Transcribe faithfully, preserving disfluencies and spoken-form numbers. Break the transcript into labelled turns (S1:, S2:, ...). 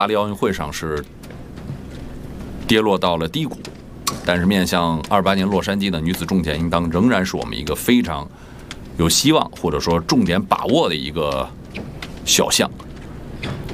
S1: 巴黎奥运会上是跌落到了低谷，但是面向二八年洛杉矶的女子重剑，应当仍然是我们一个非常有希望或者说重点把握的一个小项。